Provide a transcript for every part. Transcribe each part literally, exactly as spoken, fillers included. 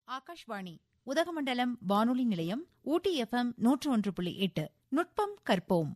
ஆகாஷ்வாணி உதகமண்டலம் வானொலி நிலையம் ஊட்டி எஃப்எம் நூற்று ஒன்று புள்ளி எட்டு. நுட்பம் கற்போம்.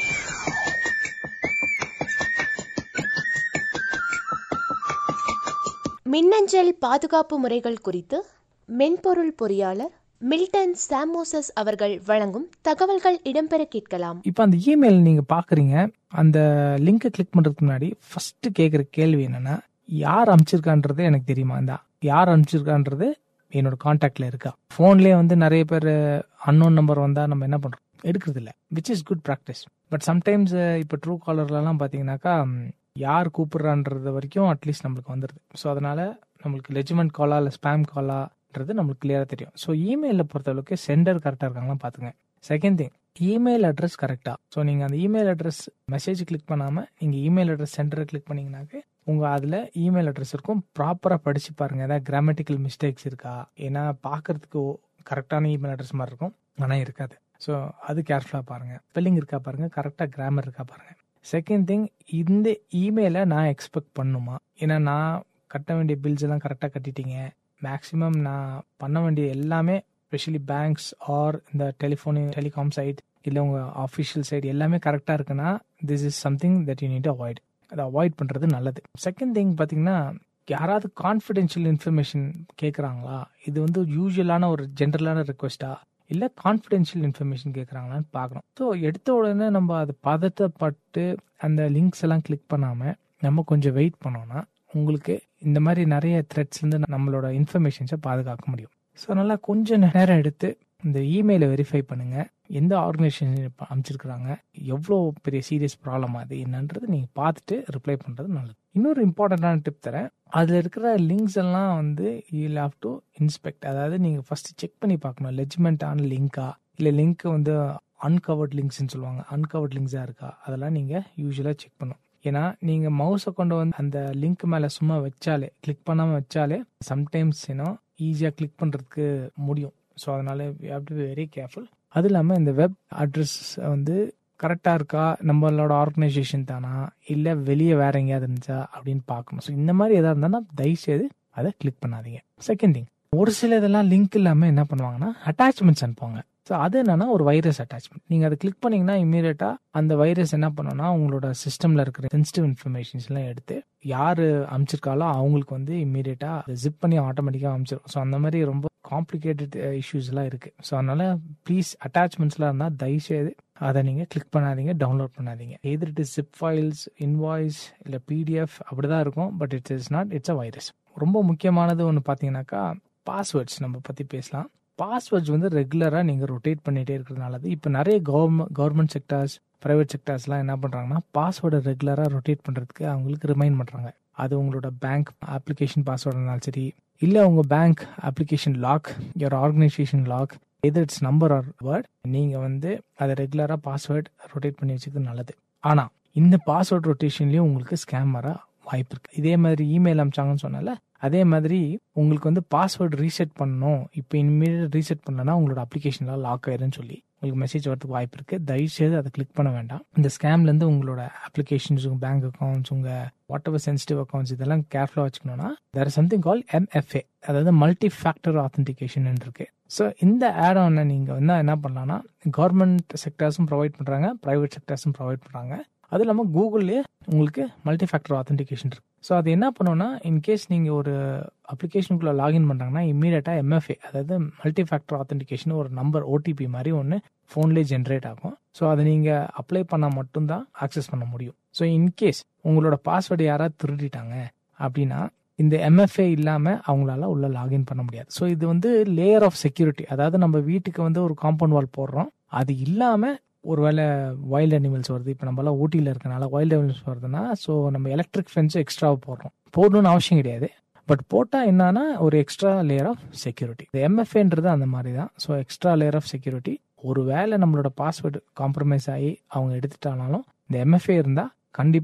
மின்னஞ்சல் பாதுகாப்பு முறைகள் குறித்து மென்பொருள் பொறியாளர் மில்டன் சாமோசஸ் அவர்கள் வழங்கும் தகவல்கள் இடம்பெற கேட்கலாம். இப்போ அந்த இமெயில் நீங்க பாக்குறீங்க, அந்த லிங்கை கிளிக் பண்றதுக்கு முன்னாடி ஃபர்ஸ்ட் கேட்குற கேள்வி என்னன்னா, யார் அனுப்பிச்சிருக்கான்றது எனக்கு தெரியுமா? இந்த யார் அனுப்பிச்சிருக்கான்றது என்னோட கான்டாக்ட்ல இருக்கா? போன்லயே வந்து நிறைய பேர் அன்னோன் நம்பர் வந்தா நம்ம என்ன பண்றோம், எடுக்கிறது இல்லை, which is good practice. But sometimes இப்போ ட்ரூ காலர்லாம் பாத்தீங்கன்னாக்கா யார் கூப்பிடுறான்றது வரைக்கும் அட்லீஸ்ட் நம்மளுக்கு வந்துடுது. ஸோ அதனால நம்மளுக்கு லெஜிமெண்ட் காலா இல்லை ஸ்பேம் காலான்றது நம்மளுக்கு கிளியரா தெரியும். ஸோ இமெயில பொறுத்தளவுக்கு சென்டர் கரெக்டா இருக்காங்களா பாத்துங்க. செகண்ட் திங், இமெயில் அட்ரஸ் கரெக்டா. ஸோ நீங்க அந்த இமெயில் அட்ரஸ் மெசேஜ் கிளிக் பண்ணாம நீங்க இமெயில் அட்ரஸ் சென்டரை கிளிக் பண்ணீங்கன்னாக்க உங்க அதுல இமெயில் அட்ரஸ் இருக்கும். ப்ராப்பரா படிச்சு பாருங்க, ஏதாவது கிராமட்டிக்கல் மிஸ்டேக்ஸ் இருக்கா. ஏன்னா பாக்குறதுக்கு கரெக்டான இமெயில் அட்ரஸ் மாதிரி இருக்கும், ஆனா இருக்காது. ஸோ அது கேர்ஃபுல்லா பாருங்க. ஸ்பெல்லிங் இருக்கா பாருங்க, கரெக்டா கிராமர் இருக்கா பாருங்க. செகண்ட் திங், இந்த இமெயிலை நான் எக்ஸ்பெக்ட் பண்ணுமா? ஏன்னா நான் கட்ட வேண்டிய பில்ஸ் எல்லாம் கரெக்டா கட்டிட்டீங்க, மேக்சிமம் நான் பண்ண வேண்டிய எல்லாமே ஸ்பெஷலி பேங்க்ஸ் ஆர் இந்த டெலிஃபோன் டெலிகாம் சைட் இல்லை உங்க ஆஃபிஷியல் சைட் எல்லாமே கரெக்டா இருக்குன்னா this is something that you need to avoid. அதை அவாய்ட் பண்றது நல்லது. செகண்ட் திங் பாத்தீங்கன்னா, யாராவது கான்ஃபிடென்ஷியல் இன்ஃபர்மேஷன் கேட்குறாங்களா, இது வந்து யூஸ்வலான ஒரு ஜென்ரலான ரிக்வெஸ்டா இல்லை கான்ஃபிடென்ஷியல் இன்ஃபர்மேஷன் கேட்குறாங்களான்னு பார்க்கணும். ஸோ எடுத்த உடனே நம்ம அதை பதட்டப்பட்டு அந்த லிங்க்ஸ் எல்லாம் கிளிக் பண்ணாமல் நம்ம கொஞ்சம் வெயிட் பண்ணோம்னா உங்களுக்கு இந்த மாதிரி நிறைய த்ரெட்ஸ்லேருந்து நம்மளோட இன்ஃபர்மேஷன்ஸை பாதுகாக்க முடியும். ஸோ நல்லா கொஞ்சம் நேரம் எடுத்து இந்த இமெயிலை வெரிஃபை பண்ணுங்க, எந்த ஆர்கனைசேஷன் அமைச்சிருக்கிறாங்க, எவ்வளோ பெரிய சீரியஸ் ப்ராப்ளம் அது என்னன்றது நீங்க பார்த்துட்டு ரிப்ளை பண்றது நல்லது. இன்னொரு இம்பார்ட்டன்டான டிப் தரேன். அதுல இருக்கிற லிங்க்ஸ் எல்லாம் வந்து யூ ஹேவ் டு இன்ஸ்பெக்ட். அதாவது நீங்க ஃபர்ஸ்ட் செக் பண்ணி பார்க்கணும், லெஜிமெண்டான லிங்கா இல்லை லிங்க் வந்து அன்கவர்ட் லிங்க்ஸ்ன்னு சொல்லுவாங்க, அன்கவர்ட் லிங்க்ஸா இருக்கா, அதெல்லாம் நீங்க யூஸ்வலா செக் பண்ணும். ஏன்னா நீங்க மவுஸை கொண்டு வந்து அந்த லிங்க் மேல சும்மா வச்சாலே, கிளிக் பண்ணாம வச்சாலே சம்டைம்ஸ் ஏன்னா ஈஸியா கிளிக் பண்றதுக்கு முடியும். ஸோ அதனால we have to be very careful. அது இல்லாமல் இந்த வெப் அட்ரஸ் வந்து கரெக்டாக இருக்கா, நம்மளோட ஆர்கனைசேஷன் தானா இல்லை வெளியே வேற எங்கேயாவது இருந்துச்சா அப்படின்னு பார்க்கணும். ஸோ இந்த மாதிரி எதாவது இருந்தால் தயவுசெய்து அதை கிளிக் பண்ணாதீங்க. செகண்ட் திங், ஒரு சில இதெல்லாம் லிங்க் இல்லாமல் என்ன பண்ணுவாங்கன்னா அட்டாச்மெண்ட்ஸ் அனுப்புவாங்க. ஸோ அது என்னன்னா ஒரு வைரஸ் அட்டாச்மெண்ட். நீங்கள் அதை கிளிக் பண்ணீங்கன்னா இமீடியட்டா அந்த வைரஸ் என்ன பண்ணோம்னா உங்களோட சிஸ்டம்ல இருக்கிற சென்சிட்டிவ் இன்ஃபர்மேஷன்ஸ் எல்லாம் எடுத்து யாரு அமைச்சிருக்காலோ அவங்களுக்கு வந்து இமீடியட்டா ஜிப் பண்ணி ஆட்டோமேட்டிக்காக அமைச்சிடும். ஸோ அந்த மாதிரி ரொம்ப காம்ப்ளிகேட்டட் இஷ்யூஸ் எல்லாம் இருக்கு. ஸோ அதனால ப்ளீஸ் அட்டாச்மெண்ட்ஸ்லாம் இருந்தால் தயவுசெய்து அதை நீங்க கிளிக் பண்ணாதீங்க, டவுன்லோட் பண்ணாதீங்க. எதர் it is zip files, invoice இல்லை பிடிஎஃப் அப்படிதான் இருக்கும். But it is not, it's a virus. ரொம்ப முக்கியமானது ஒன்று பார்த்தீங்கன்னாக்கா பாஸ்வேர்ட்ஸ். நம்ம பத்தி பேசலாம். பாஸ்வேர்ட்ஸ் வந்து ரெகுலரா நீங்க ரொட்டேட் பண்ணிட்டே இருக்கிறதுனால இப்போ நிறைய government government sectors, private sectors எல்லாம் என்ன பண்றாங்கன்னா பாஸ்வேர்டை ரெகுலரா ரொட்டேட் பண்றதுக்கு அவங்களுக்கு ரிமைண்ட் பண்றாங்க. அது உங்களோட பேங்க் அப்ளிகேஷன் பாஸ்வேர்டு இருந்தாலும் சரி, இல்ல உங்க bank application lock, your organisation lock, either it's number R word, நீங்க வந்து அதை ரெகுலரா பாஸ்வேர்ட் ரொட்டேட் பண்ணி வச்சுக்கிறது நல்லது. ஆனா இந்த பாஸ்வேர்ட் ரொட்டேஷன்லயும் உங்களுக்கு ஸ்கேம் வர வாய்ப்பு இருக்கு. இதே மாதிரி இமெயில் அனுப்பிச்சாங்கன்னு சொன்னால அதே மாதிரி உங்களுக்கு வந்து பாஸ்வேர்டு ரீசெட் பண்ணணும், இப்போ இனிமேல் ரீசெட் பண்ணலன்னா உங்களோட அப்ளிகேஷன்ல லாக் ஆயிருன்னு சொல்லி உங்களுக்கு மெசேஜ் வரதுக்கு வாய்ப்பு இருக்கு. தயவுசெய்து அதை கிளிக் பண்ண வேண்டாம். இந்த ஸ்கேம்ல இருந்து உங்களோட அப்ளிகேஷன்ஸ், உங்க பேங்க் அக்கௌண்ட்ஸ், உங்க வாட் எவர் சென்சிட்டிவ் அக்கௌண்ட்ஸ் இதெல்லாம் கேர்ஃபுல்லா வச்சுக்கணும்னா there is something call MFA, அதாவது மல்டி ஃபேக்டர் ஆத்தென்டிகேஷன் இருக்கு. ஸோ இந்த ஆட் ஆனை நீங்க வந்து என்ன பண்ணலாம்னா கவர்மெண்ட் செக்டர்ஸும் ப்ரொவைட் பண்றாங்க, பிரைவேட் செக்டர்ஸும் ப்ரொவைட் பண்றாங்க. அது இல்லாமல் கூகுள்லேயே உங்களுக்கு மல்டி ஃபேக்டர் ஆத்தென்டிகேஷன் இருக்கு. ஸோ அது என்ன பண்ணுவோம்னா இன்கேஸ் நீங்க ஒரு அப்ளிகேஷனுக்குள்ள லாகின் பண்றாங்கன்னா இமீடியட்டா எம்எஃப்ஏ, அதாவது மல்டி ஃபேக்டர் ஆத்தென்டிகேஷன் ஒரு நம்பர் ஓடிபி மாதிரி ஒன்று ஃபோன்லேயே ஜென்ரேட் ஆகும். ஸோ அதை நீங்க அப்ளை பண்ணால் மட்டும்தான் ஆக்சஸ் பண்ண முடியும். ஸோ இன்கேஸ் உங்களோட பாஸ்வேர்டு யாராவது திருடிட்டாங்க அப்படின்னா இந்த எம்எஃப்ஏ இல்லாம அவங்களால உள்ள லாகின் பண்ண முடியாது. ஸோ இது வந்து லேயர் ஆஃப் செக்யூரிட்டி. அதாவது நம்ம வீட்டுக்கு வந்து ஒரு காம்பவுண்ட் வால் போடுறோம், அது இல்லாம ஒருவேளை வைல்ட் அனிமல்ஸ் வருது, இப்போ நம்மளாம் ஊட்டியில் இருக்கனால வைல்ட் அனிமல்ஸ் வருதுன்னா ஸோ நம்ம எலக்ட்ரிக் ஃபென்ஸ் எக்ஸ்ட்ரா போடுறோம். போடணும்னு அவசியம் கிடையாது, பட் போட்டால் என்னன்னா ஒரு எக்ஸ்ட்ரா லேயர் ஆஃப் செக்யூரிட்டி. இந்த எம்எஃப்ஏன்றது அந்த மாதிரி தான். So extra layer of security. ஒரு வேளை நம்மளோட பாஸ்வேர்டு காம்ப்ரமைஸ் ஆகி அவங்க எடுத்துட்டாலும் இந்த எம்எஃப்ஏ இருந்தால் கண்டிப்பாக